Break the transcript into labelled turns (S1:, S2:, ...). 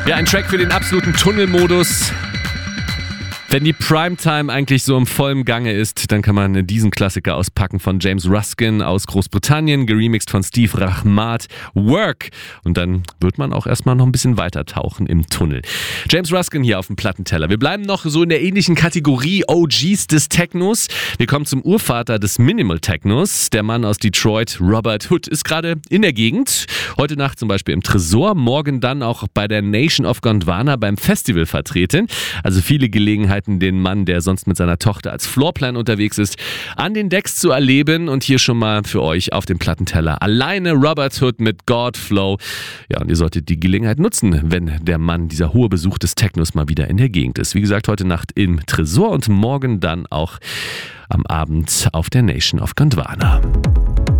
S1: Ja, ein Track für den absoluten Tunnelmodus. Wenn die Primetime eigentlich so im vollen Gange ist, dann kann man diesen Klassiker auspacken von James Ruskin aus Großbritannien, geremixed von Steve Rachmat, Work. Und dann wird man auch erstmal noch ein bisschen weiter tauchen im Tunnel. James Ruskin hier auf dem Plattenteller. Wir bleiben noch so in der ähnlichen Kategorie OGs des Technos. Wir kommen zum Urvater des Minimal Technos. Der Mann aus Detroit, Robert Hood, ist gerade in der Gegend. Heute Nacht zum Beispiel im Tresor, morgen dann auch bei der Nation of Gondwana beim Festival vertreten. Also viele Gelegenheiten, den Mann, der sonst mit seiner Tochter als Floorplan unterwegs ist, an den Decks zu erleben. Und hier schon mal für euch auf dem Plattenteller alleine Robert Hood mit God Flow. Ja, und ihr solltet die Gelegenheit nutzen, wenn der Mann, dieser hohe Besuch des Technos mal wieder in der Gegend ist. Wie gesagt, heute Nacht im Tresor und morgen dann auch am Abend auf der Nation of Gondwana.